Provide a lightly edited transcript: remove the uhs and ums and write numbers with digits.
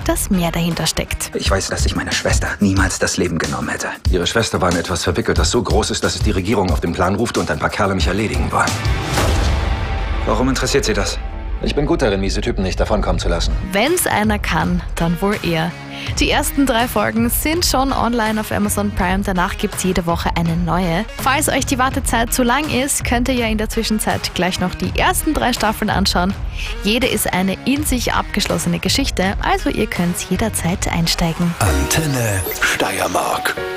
dass mehr dahinter steckt. Ich weiß, dass ich meiner Schwester niemals das Leben genommen hätte. Ihre Schwester war in etwas verwickelt, das so groß ist, dass es die Regierung auf den Plan ruft und ein paar Kerle mich erledigen wollen. Warum interessiert Sie das? Ich bin gut darin, miese Typen nicht davonkommen zu lassen. Wenn's einer kann, dann wohl er. Die ersten 3 Folgen sind schon online auf Amazon Prime. Danach gibt's jede Woche eine neue. Falls euch die Wartezeit zu lang ist, könnt ihr ja in der Zwischenzeit gleich noch die ersten 3 Staffeln anschauen. Jede ist eine in sich abgeschlossene Geschichte, also ihr könnt jederzeit einsteigen. Antenne Steiermark.